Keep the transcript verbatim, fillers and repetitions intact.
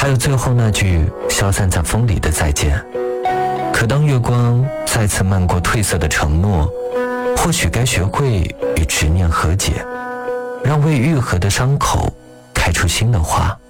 还有最后那句消散在风里的再见。可当月光再次漫过褪色的承诺，或许该学会与执念和解，让未愈合的伤口开出新的花。